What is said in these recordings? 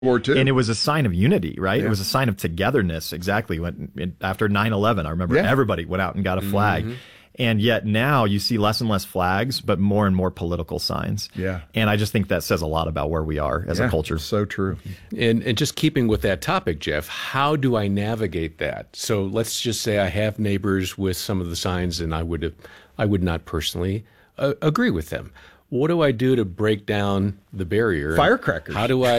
War II. And it was a sign of unity, right? Yeah. It was a sign of togetherness. Exactly. After 9/11, I remember everybody went out and got a flag. And yet now you see less and less flags, but more and more political signs. Yeah. And I just think that says a lot about where we are as a culture. So true. And just keeping with that topic, Jeff, how do I navigate that? So let's just say I have neighbors with some of the signs, and I would not personally agree with them. What do I do to break down the barrier? Firecrackers. How do I?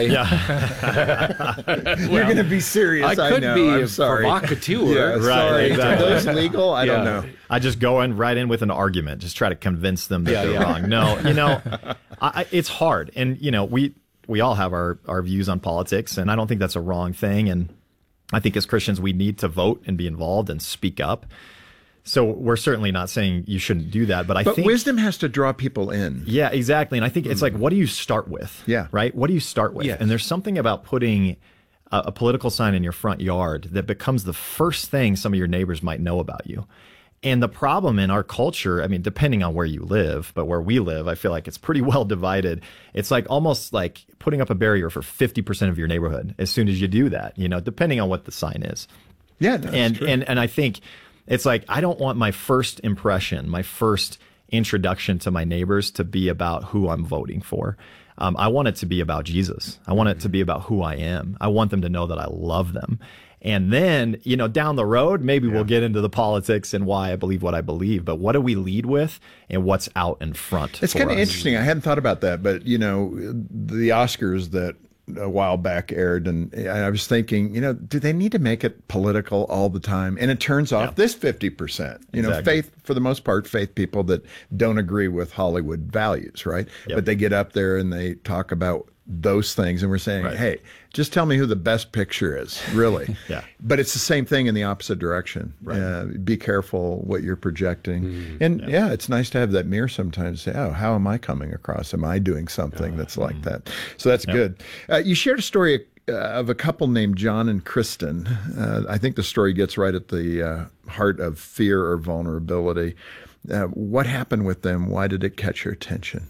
You're going to be serious. I could know. be I'm a sorry. provocateur. Yeah, Right, sorry. exactly. Are those legal? I don't know. I just go right in with an argument, just try to convince them that they're wrong. No, it's hard. And, we all have our views on politics, and I don't think that's a wrong thing. And I think as Christians, we need to vote and be involved and speak up. So we're certainly not saying you shouldn't do that, but I think wisdom has to draw people in. Yeah, exactly. And I think it's like, what do you start with? Yeah. Right? What do you start with? Yes. And there's something about putting a political sign in your front yard that becomes the first thing some of your neighbors might know about you. And the problem in our culture, I mean, depending on where you live, but where we live, I feel like it's pretty well divided. It's like almost like putting up a barrier for 50% of your neighborhood as soon as you do that, depending on what the sign is. Yeah, that's true. And I think it's like, I don't want my first impression, my first introduction to my neighbors to be about who I'm voting for. I want it to be about Jesus. I want it to be about who I am. I want them to know that I love them. And then, down the road, maybe we'll get into the politics and why I believe what I believe. But what do we lead with and what's out in front? It's kind of interesting. I hadn't thought about that, but, the Oscars that a while back aired, and I was thinking, do they need to make it political all the time? And it turns off this 50%. Exactly. Faith, for the most part, faith people that don't agree with Hollywood values, right? Yep. But they get up there and they talk about those things, and we're saying, hey, just tell me who the best picture is, really. But it's the same thing in the opposite direction. Right. Be careful what you're projecting. And it's nice to have that mirror sometimes. Say, oh, how am I coming across? Am I doing something that's like that? So that's good. You shared a story of a couple named John and Kristen. I think the story gets right at the heart of fear or vulnerability. What happened with them? Why did it catch your attention?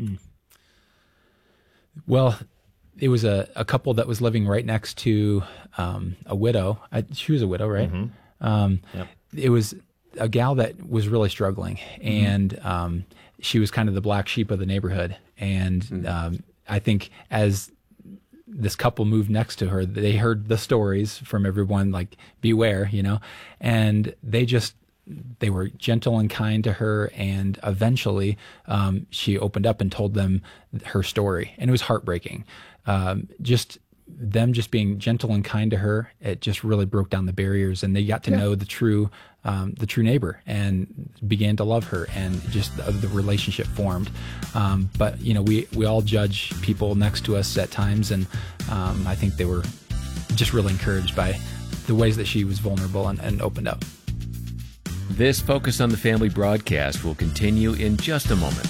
Well, it was a couple that was living right next to a widow. She was a widow, right? It was a gal that was really struggling, and she was kind of the black sheep of the neighborhood. And I think as this couple moved next to her, they heard the stories from everyone, like, beware, and they were gentle and kind to her, and eventually she opened up and told them her story, and it was heartbreaking. Just being gentle and kind to her, it just really broke down the barriers, and they got to know the true neighbor and began to love her, and just the relationship formed. But we all judge people next to us at times, and I think they were just really encouraged by the ways that she was vulnerable and opened up. This Focus on the Family broadcast will continue in just a moment.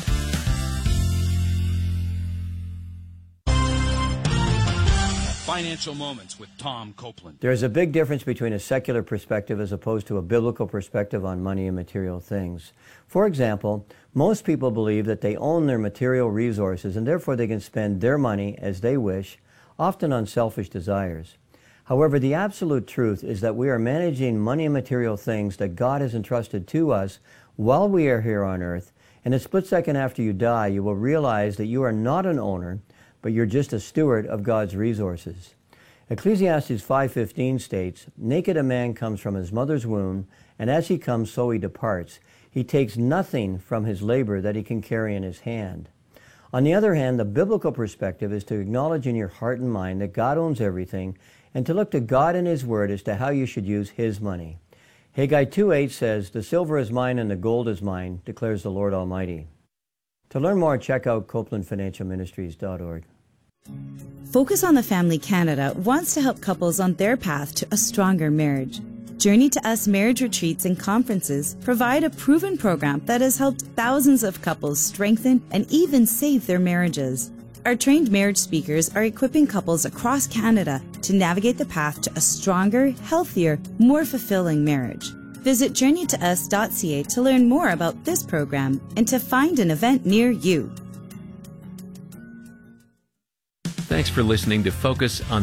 Financial Moments with Tom Copeland. There's a big difference between a secular perspective as opposed to a biblical perspective on money and material things. For example, most people believe that they own their material resources and therefore they can spend their money as they wish, often on selfish desires. However, the absolute truth is that we are managing money and material things that God has entrusted to us while we are here on earth, and a split second after you die, you will realize that you are not an owner, but you're just a steward of God's resources. Ecclesiastes 5:15 states, "Naked a man comes from his mother's womb, and as he comes, so he departs. He takes nothing from his labor that he can carry in his hand." On the other hand, the biblical perspective is to acknowledge in your heart and mind that God owns everything, and to look to God and His Word as to how you should use His money. Haggai 2:8 says, "The silver is mine and the gold is mine, declares the Lord Almighty." To learn more, check out CopelandFinancialMinistries.org. Focus on the Family Canada wants to help couples on their path to a stronger marriage. Journey to Us marriage retreats and conferences provide a proven program that has helped thousands of couples strengthen and even save their marriages. Our trained marriage speakers are equipping couples across Canada to navigate the path to a stronger, healthier, more fulfilling marriage. Visit journeytous.ca to learn more about this program and to find an event near you. Thanks for listening to Focus on